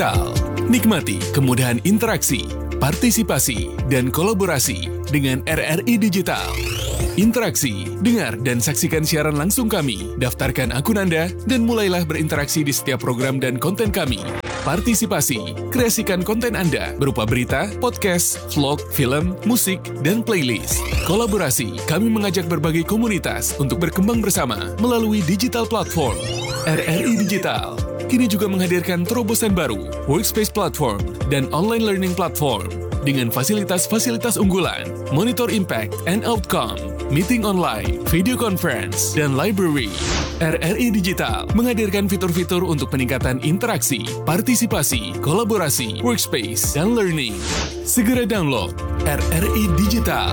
Digital. Nikmati kemudahan interaksi, partisipasi, dan kolaborasi dengan RRI Digital. Interaksi, dengar dan saksikan siaran langsung kami, daftarkan akun Anda, dan mulailah berinteraksi di setiap program dan konten kami. Partisipasi, kreasikan konten Anda berupa berita, podcast, vlog, film, musik, dan playlist. Kolaborasi, kami mengajak berbagai komunitas untuk berkembang bersama melalui digital platform. RRI Digital kini juga menghadirkan terobosan baru, workspace platform, dan online learning platform dengan fasilitas-fasilitas unggulan, monitor impact and outcome, meeting online, video conference, dan library. RRI Digital menghadirkan fitur-fitur untuk peningkatan interaksi, partisipasi, kolaborasi, workspace, dan learning. Segera download RRI Digital.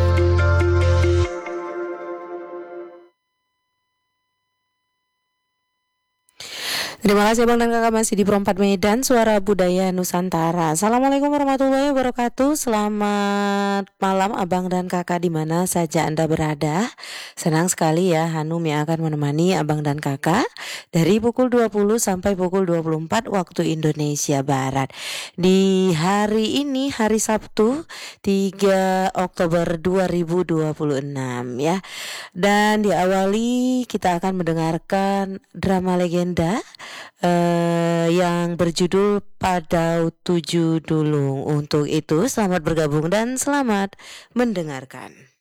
Terima kasih Abang dan Kakak masih di Pro 4 Medan, Suara Budaya Nusantara. Assalamualaikum warahmatullahi wabarakatuh. Selamat malam Abang dan Kakak di mana saja Anda berada. Senang sekali ya Hanum yang akan menemani Abang dan Kakak dari pukul 20 sampai pukul 24 waktu Indonesia Barat. Di hari ini, hari Sabtu 3 Oktober 2026 ya. Dan diawali kita akan mendengarkan drama legenda yang berjudul Padau Tujuh Dulung. Untuk itu selamat bergabung dan selamat mendengarkan.